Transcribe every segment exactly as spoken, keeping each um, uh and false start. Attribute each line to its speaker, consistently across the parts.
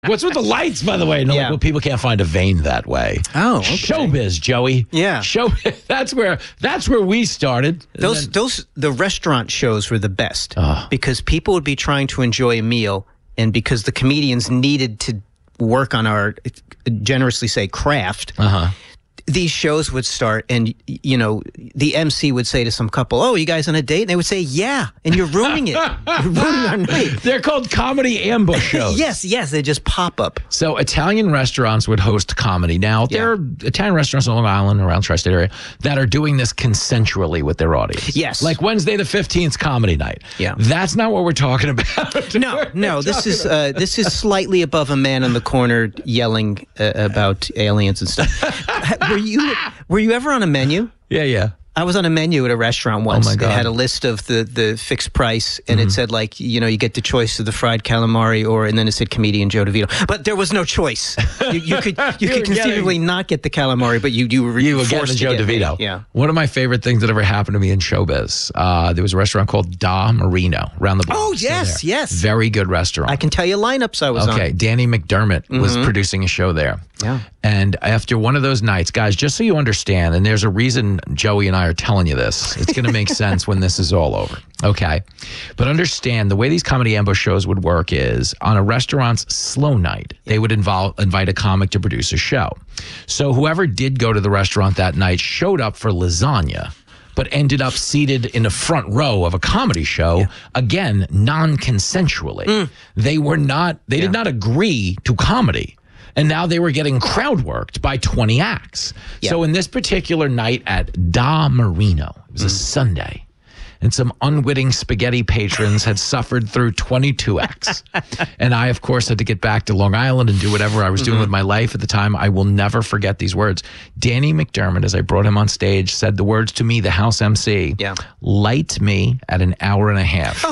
Speaker 1: What's with the lights, by the way? No,
Speaker 2: Yeah.
Speaker 1: like, well, people can't find a vein that way.
Speaker 2: Oh, okay.
Speaker 1: Showbiz, Joey.
Speaker 2: Yeah.
Speaker 1: Show. That's where. That's where we started. And
Speaker 2: Those
Speaker 1: then-
Speaker 2: those the restaurant shows were the best
Speaker 1: Oh.
Speaker 2: because people would be trying to enjoy a meal, and because the comedians needed to work on our, generously say, craft.
Speaker 1: Uh-huh.
Speaker 2: These shows would start, and you know, the M C would say to some couple, "Oh, you guys on a date?" And they would say, "Yeah," and you're ruining it. You're ruining our night.
Speaker 1: They're called comedy ambush shows.
Speaker 2: Yes, yes, they just pop up.
Speaker 1: So Italian restaurants would host comedy. Now, there are Italian restaurants on Long Island, around tri-state area, that are doing this consensually with their audience.
Speaker 2: Yes.
Speaker 1: Like Wednesday the fifteenth comedy night.
Speaker 2: Yeah.
Speaker 1: That's not what we're talking about.
Speaker 2: No,
Speaker 1: We're
Speaker 2: no, this
Speaker 1: talking
Speaker 2: is uh, this is slightly above a man in the corner yelling uh, about aliens and stuff. were you were you ever on a menu?
Speaker 1: Yeah, yeah.
Speaker 2: I was on a menu at a restaurant once.
Speaker 1: my
Speaker 2: They
Speaker 1: God.
Speaker 2: had a list of the, the fixed price, and it said, like, you know, you get the choice of the fried calamari, or and then it said comedian Joe DeVito. But there was no choice. You, you could you
Speaker 1: You
Speaker 2: could
Speaker 1: were
Speaker 2: conceivably not get the calamari, but you you were,
Speaker 1: You were
Speaker 2: forced
Speaker 1: getting the
Speaker 2: to
Speaker 1: Joe
Speaker 2: get
Speaker 1: DeVito.
Speaker 2: me. Yeah.
Speaker 1: One of my favorite things that ever happened to me in showbiz. Uh, there was a restaurant called Da Marino around the block.
Speaker 2: Oh,
Speaker 1: Still
Speaker 2: yes,
Speaker 1: there.
Speaker 2: yes.
Speaker 1: Very good restaurant.
Speaker 2: I can tell you lineups I was on.
Speaker 1: Okay, Danny McDermott was producing a show there.
Speaker 2: Yeah.
Speaker 1: And after one of those nights, guys, just so you understand, and there's a reason Joey and I are telling you this, it's going to make sense when this is all over. Okay. But understand the way these comedy ambush shows would work is on a restaurant's slow night, they would involve, invite a comic to produce a show. So whoever did go to the restaurant that night showed up for lasagna, but ended up seated in the front row of a comedy show, again, non-consensually. They were not, they did not agree to comedy. And now they were getting crowd worked by twenty acts. So in this particular night at Da Marino, it was a Sunday, and some unwitting spaghetti patrons had suffered through twenty-two acts. And I, of course, had to get back to Long Island and do whatever I was doing with my life at the time. I will never forget these words. Danny McDermott, as I brought him on stage, said the words to me, the house M C,
Speaker 2: Yeah.
Speaker 1: light me at an hour and a half.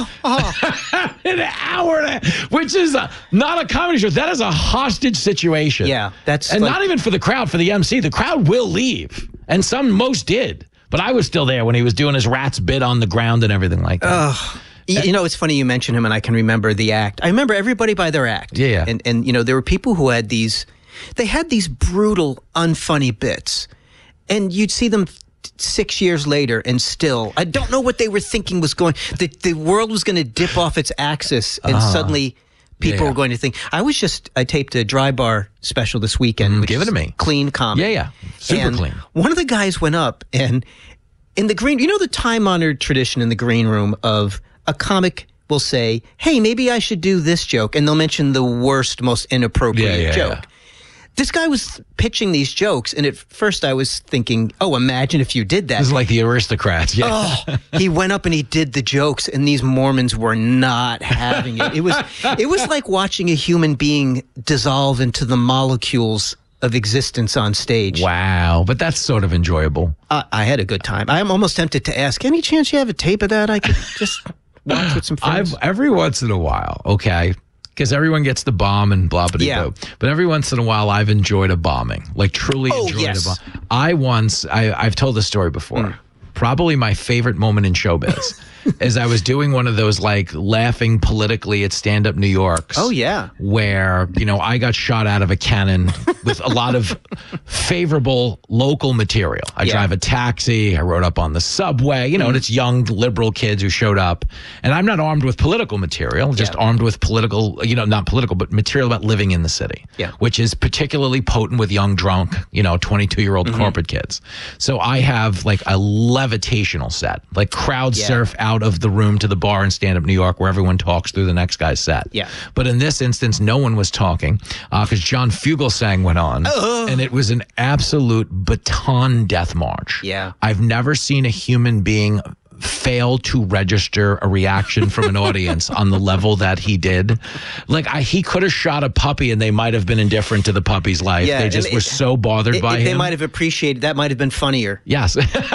Speaker 1: An hour and a half, which is a, not a comedy show. That is a hostage situation.
Speaker 2: Yeah, that's
Speaker 1: and
Speaker 2: like-
Speaker 1: not even for the crowd, for the M C. The crowd will leave, and some most did. But I was still there when he was doing his rat's bit on the ground and everything like that.
Speaker 2: You, you know, it's funny you mention him, and I can remember the act. I remember everybody by their act.
Speaker 1: Yeah, yeah.
Speaker 2: And, and you know, there were people who had these, they had these brutal, unfunny bits. And you'd see them six years later, and still, I don't know what they were thinking was going, the, the world was going to dip off its axis, and suddenly people
Speaker 1: Yeah.
Speaker 2: were going to think. I was just, I taped a Dry Bar special this weekend. which
Speaker 1: give it
Speaker 2: is
Speaker 1: to me.
Speaker 2: Clean comedy.
Speaker 1: Yeah, yeah. Super
Speaker 2: And
Speaker 1: clean.
Speaker 2: One of the guys went up, and in the green, you know the time-honored tradition in the green room of a comic will say, hey, maybe I should do this joke, and they'll mention the worst, most inappropriate
Speaker 1: Yeah, yeah,
Speaker 2: joke.
Speaker 1: yeah.
Speaker 2: This guy was pitching these jokes, and at first I was thinking, oh, imagine if you did that.
Speaker 1: This is like the aristocrats. Yeah.
Speaker 2: Oh, he went up and he did the jokes, and these Mormons were not having it. It was, it was like watching a human being dissolve into the molecules of existence on stage.
Speaker 1: Wow. But that's sort of enjoyable.
Speaker 2: I, I had a good time. I'm almost tempted to ask, any chance you have a tape of that I could just watch with some friends?
Speaker 1: I've every once in a while, okay, because everyone gets the bomb and blah blah
Speaker 2: Yeah.
Speaker 1: blah. But every once in a while, I've enjoyed a bombing, like truly
Speaker 2: Oh,
Speaker 1: enjoyed
Speaker 2: yes.
Speaker 1: a bomb. I once, I, I've told this story before.
Speaker 2: Mm.
Speaker 1: Probably my favorite moment in showbiz is I was doing one of those like laughing politically at Stand Up New York's.
Speaker 2: Oh, yeah.
Speaker 1: Where, you know, I got shot out of a cannon with a lot of favorable local material. I
Speaker 2: Yeah.
Speaker 1: drive a taxi. I rode up on the subway, you know, and it's young liberal kids who showed up. And I'm not armed with political material, just
Speaker 2: Yeah.
Speaker 1: armed with political, you know, not political, but material about living in the city,
Speaker 2: Yeah.
Speaker 1: which is particularly potent with young, drunk, you know, twenty-two year old
Speaker 2: Mm-hmm.
Speaker 1: corporate kids. So I have like a levitational set, like crowd
Speaker 2: Yeah.
Speaker 1: surf out of the room to the bar in Stand Up New York where everyone talks through the next guy's set.
Speaker 2: Yeah.
Speaker 1: But in this instance, no one was talking because John Fugelsang went on, and it was an absolute baton death march.
Speaker 2: Yeah.
Speaker 1: I've never seen a human being fail to register a reaction from an audience on the level that he did. Like I, he could have shot a puppy and they might have been indifferent to the puppy's life.
Speaker 2: Yeah,
Speaker 1: they
Speaker 2: and
Speaker 1: just
Speaker 2: it-
Speaker 1: were so bothered
Speaker 2: It-
Speaker 1: by
Speaker 2: it-
Speaker 1: him.
Speaker 2: They might have appreciated, that might have been funnier.
Speaker 1: Yes.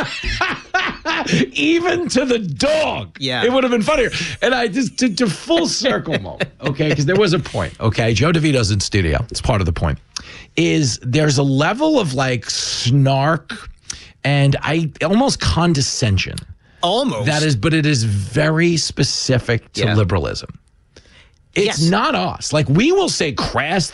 Speaker 1: Even to the dog.
Speaker 2: Yeah.
Speaker 1: It would have been funnier. And I just, to, to full circle moment, okay, because there was a point, okay? Joe DeVito's in studio. It's part of the point. Is there's a level of like snark and I almost condescension.
Speaker 2: Almost.
Speaker 1: That is, but it is very specific to
Speaker 2: Yeah.
Speaker 1: liberalism. It's
Speaker 2: Yes.
Speaker 1: not us. Like, we will say crass